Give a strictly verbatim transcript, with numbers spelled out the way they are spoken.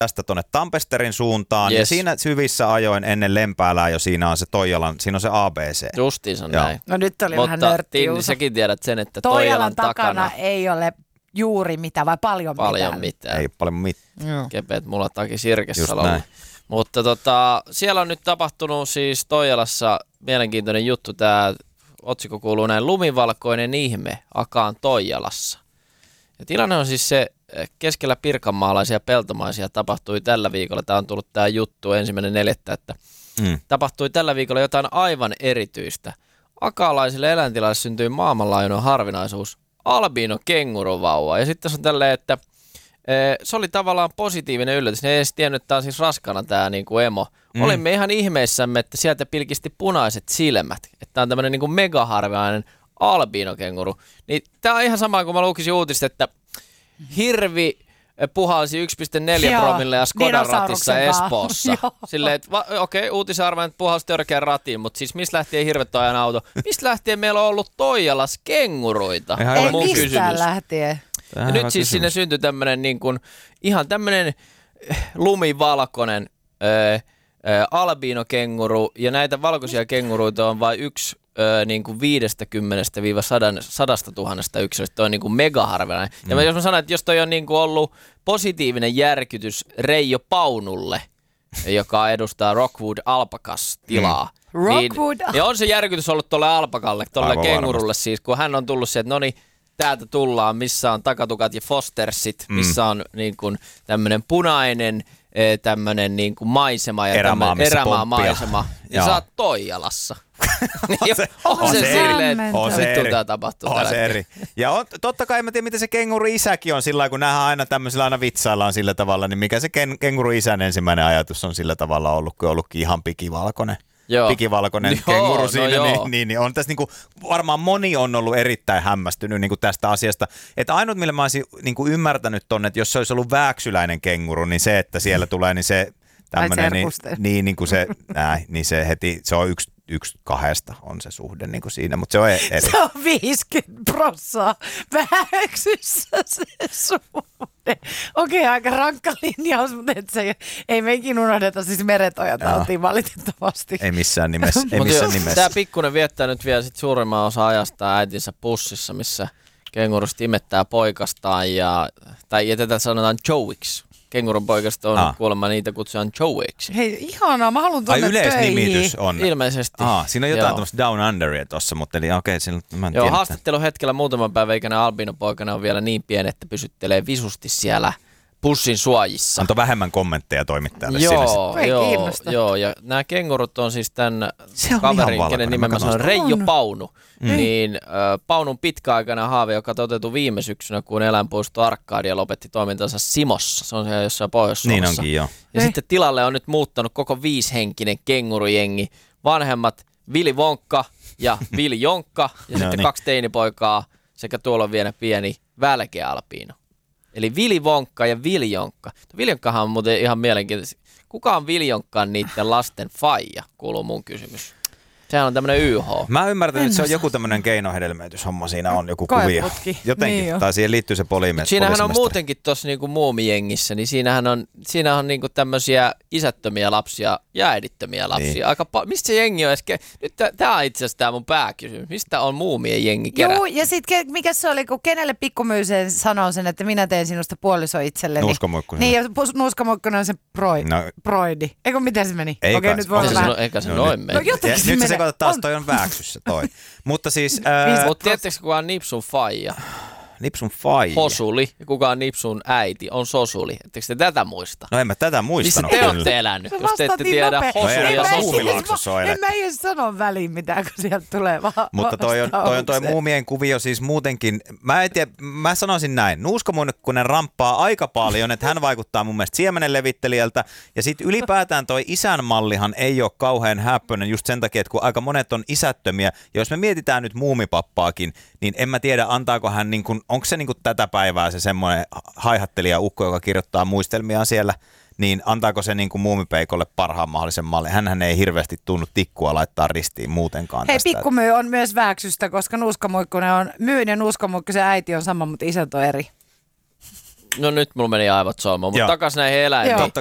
tästä tuonne Tampesterin suuntaan, yes. ja siinä syvissä ajoin ennen Lempäälää jo siinä on se Toijalan, siinä on se A B C. Justiinsa näin. No nyt oli Mutta vähän nörtti, Mutta säkin tiedät sen, että Toijalan, Toijalan takana, takana ei ole juuri mitään, vai paljon, paljon mitään? mitään. Ei paljon mitään. Kepeät mulla takia Sirkessalolla. Mutta tota, siellä on nyt tapahtunut siis Toijalassa mielenkiintoinen juttu. Tämä otsikko kuuluu näin: lumivalkoinen ihme Akaan Toijalassa. Ja tilanne on siis se, keskellä pirkanmaalaisia peltomaisia tapahtui tällä viikolla. Tämä on tullut tämä juttu ensimmäinen neljättä, että mm. tapahtui tällä viikolla jotain aivan erityistä. Akaalaisille eläintilaisille syntyi maailmanlaajuinen harvinaisuus, albiino kenguruvauva. Ja sitten se on tälleen, että se oli tavallaan positiivinen yllätys. Ne ei edes tiennyt, että tämä on siis raskana tämä niin kuin emo. Mm. Olimme ihan ihmeissämme, että sieltä pilkisti punaiset silmät. Että tämä on tämmöinen niin kuin megaharvinainen albiinokenguru. Niin tämä on ihan sama kuin mä lukisin uutista, että hirvi puhalsi yksi pilkku neljä promille ja Skodan ratissa Espoossa. Silleen, että okei, okay, uutisarvoin, että puhalsi törkeän ratiin, mutta siis mistä lähtien hirvet ajan auto? Mistä lähtien meillä on ollut Toijalas kenguruita? Ei mistään kysymys. lähtien. Ja nyt siis kysymys. Sinne syntyi tämmöinen niin kuin, ihan tämmöinen lumivalkoinen ö, ö, albiinokenguru, ja näitä valkoisia kenguruita on vain yksi ö, niin kuin viidestäkymmenestä sadasta tuhannesta yksilöstä. Toi on niin kuin megaharvinainen. Mm. Ja mä, jos mä sanon, että jos toi on niin kuin ollut positiivinen järkytys Reijo Paunulle, joka edustaa Rockwood Alpacas-tilaa, mm. Rockwood. Niin, niin on se järkytys ollut tuolle alpakalle, tuolle kengurulle varmasti. Siis, kun hän on tullut sieltä, no niin, täältä tullaan, missä on takatukat ja fostersit, mm. missä on niin kuin tämmöinen punainen tämmöinen niin kuin maisema ja erämaa, erämaa maisema. Ja Jaa. Sä oot Toijalassa. on se, on on se, se silleen, että on se eri. Tämä tapahtuu on se eri. Ja on, totta kai mä tiedän, miten se kenguru isäkin on sillä kun nähdään aina tämmöisellä aina vitsaillaan sillä tavalla, niin mikä se ken, kenguru isän ensimmäinen ajatus on sillä tavalla ollut, kun on ollutkin ihan pikivalkoinen. Joo. pikivalkoinen joo, kenguru siinä, no niin, niin, niin on tässä niinku, varmaan moni on ollut erittäin hämmästynyt niinku tästä asiasta. Että ainut, millä mä olisin niinku ymmärtänyt tonne, että jos se olisi ollut vääksyläinen kenguru, niin se, että siellä tulee, niin se tämmöinen, niin, niin, niin, kuin se, näin, niin se heti, se on yksi, yksi kahdesta on se suhde niin kuin siinä, mutta se on eri. Se on viisikymmentä prossaa väheksyssä se suhde. Okei, aika rankka linjaus, mutta et se, ei meikin unohdeta, siis meretojatautiin valitettavasti. Ei missään nimessä. Ei missään nimessä. Tämä pikkunen viettää nyt vielä sit suurimman osa ajasta äitinsä pussissa, missä kengurus imettää poikastaan, ja, tai ja tätä sanotaan Joeyksi. Kengurun poikasta on ah. kuulemma niitä kutsutaan Joeyksi. Hei, ihanaa, mä haluan tuonne töihin. Ai yleisnimitys on. Ilmeisesti. Ah, siinä on jotain tämmöistä Down Underia tossa, mutta eli okei, okay, mä en Joo, tiedä. haastattelun hetkellä muutaman päivän ikäinen albiinopoikana on vielä niin pieni, että pysyttelee visusti siellä pussin suojissa. Antoi vähemmän kommentteja toimittajalle joo, sinne. Joo, joo, ja nämä kengurut on siis tämän kaverin, kenen nimen mä sanon, Reijo Paunu. Mm. Niin äh, Paunun pitkäaikainen haave, joka toteutui viime syksynä, kun eläinpuisto Arkadia lopetti toimintansa Simossa. Se on siellä jossain Pohjois-Suomessa. Niin onkin, joo. Ja Ei. sitten tilalle on nyt muuttanut koko viishenkinen kengurujengi. Vanhemmat Vili Vonkka ja Vili Jonkka ja no sitten niin. kaksi teinipoikaa sekä tuolla on vielä pieni välkeä albiino. Eli Vili Vonkka ja Vili Jonkka. Vili Jonkkahan on muuten ihan mielenkiintoista. Kuka on Vili Jonkkaan niiden lasten faija, kuuluu mun kysymys. Sehän on tämmöinen Y H. Mä ymmärrän, että se on joku tämmöinen keinohedelmöityshomma. Siinä on joku kuvio. Jotenkin. Niin tai siihen liittyy se polimes. Siinähän on muutenkin tuossa niinku muumijengissä, niin siinähän on, siinähän on niinku tämmöisiä isättömiä lapsia ja äidittömiä lapsia. Niin. Aika pa- mistä se jengi on? Eske- Nyt tää on itse asiassa tää mun pääkysymys. Mistä on muumien jengi kerätty? Joo, ja sitten mikä se oli, kun kenelle pikkumyyseen sanoo sen, että minä teen sinusta puoliso itselleni. Nuuskamoikkunen. Niin, ja Nuuskamoikkunen on se proi, no. proidi. Eikö miten se meni? Ei Okei, kai. nyt voi se no, eikä se no, noin meni. No, nyt se, se katsot taas, toi on vääksyssä toi. Mutta siis... Ää... Mutta tiedättekö, kuka on Nipsun faija? Nipsun faija? Hosuli. Ja kuka on Nipsun äiti? On Sosuli. Ettekö te tätä muista? No en mä tätä muistanut. Missä te olette elänyt, jos te ette tiedä Hosuli ja Sosuli? En mä edes sano väliin mitään, kun sieltä tulee vaan Mutta toi on toi, on toi muumien kuvio siis muutenkin. Mä en tiedä, mä sanoisin näin. Nuuskamuikkunen ramppaa aika paljon, että hän vaikuttaa mun mielestä siemenen levittelijältä. Ja sit ylipäätään toi isän mallihan ei ole kauhean häppöinen just sen takia, että kun aika monet on isättömiä. Ja jos me mietitään nyt muumipappaakin, niin en mä tiedä, antaako hän niin kuin, onko se niin kuin tätä päivää se semmoinen haihattelija ukko, joka kirjoittaa muistelmiaan siellä, niin antaako se niin kuin muumipeikolle parhaan mahdollisen mallin? Hänhän ei hirveästi tunnu tikkua laittaa ristiin muutenkaan Hei, tästä. pikkumyy on myös vääksystä, koska Nuuskamuikkunen on myyn ja Nuuskamuikkusen äiti on sama, mutta isät on eri. No nyt mulla meni aivot solmuun, mutta takas näihin eläimiin.